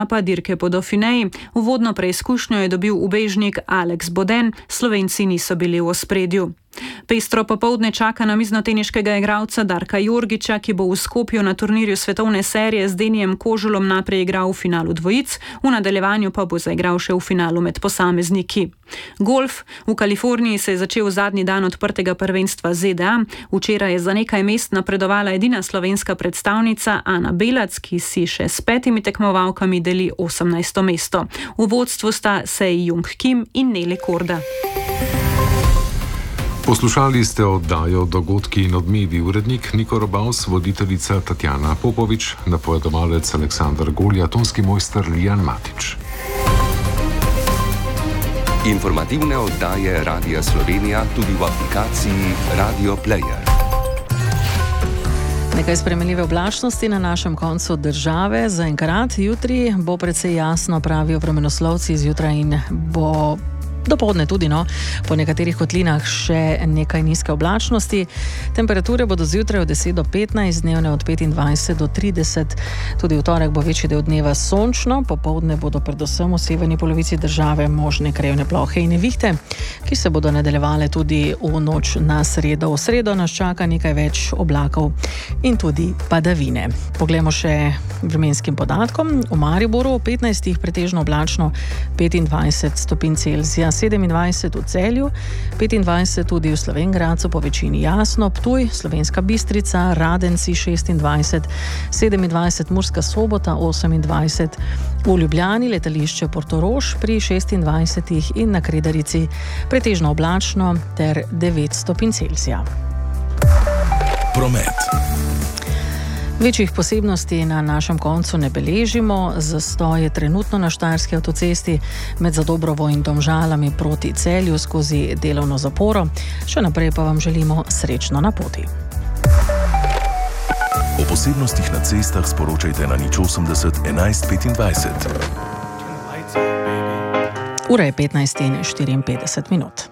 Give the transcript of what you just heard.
pa dirke po Dauphineji. Uvodno preizkušnjo je dobil ubežnik Alex Boden, Slovenci niso bili v ospredju. Pestro popoldne čaka namiznoteniškega igralca Darka Jorgiča, ki bo v Skopju na turnirju svetovne serije z Denijem Kožulom najprej igral v finalu dvojic, v nadaljevanju pa bo zaigral še v finalu med posamezniki. Golf. V Kaliforniji se je začel zadnji dan odprtega prvenstva ZDA. Včeraj je za nekaj mest napredovala edina slovenska predstavnica Ana Belac, ki si še s 5 tekmovalkami deli 18. mesto. V vodstvu sta Sei Jung Kim in Nele Korda. Poslušali ste oddajo Dogodki in odmevi, urednik Niko Robaus, voditeljica Tatjana Popovič, napovedovalec Aleksandar Golja, tonski mojster Lijan Matič. Informativne oddaje Radia Slovenija tudi v aplikaciji Radio Player. Nekaj spremenljive oblačnosti na našem koncu države. Zaenkrat jutri bo precej jasno, pravijo vremenoslovci, zjutraj in bo dopoldne tudi, po nekaterih kotlinah še nekaj nizke oblačnosti. Temperature bodo zjutraj od 10 do 15, dnevne od 25 do 30. Tudi v torek bo večji del dneva sončno, popoldne bodo predvsem v severni polovici države možne krajevne plohe in nevihte, ki se bodo nadaljevale tudi v noč na sredo. V sredo nas čaka nekaj več oblakov in tudi padavine. Poglejmo še vremenskim podatkom. V Mariboru 15 pretežno oblačno, 25 stopinj Celzija, 27 v Celju, 25 tudi v Slovenj Gradcu, po večini jasno, Ptuj, Slovenska Bistrica, Radenci 26, 27 Murska Sobota, 28 v Ljubljani, letališče Portorož pri 26 in na Kredarici pretežno oblačno ter 9 stopinj Celzija. Promet. Večjih posebnosti na našem koncu ne beležimo. Zastoj je trenutno na Štajerski avtocesti med Zadobrovo in Domžalami proti Celju skozi delovno zaporo. Še naprej pa vam želimo srečno na poti. O posebnostih na cestah sporočajte na 080 11 25. Ura je 15:54.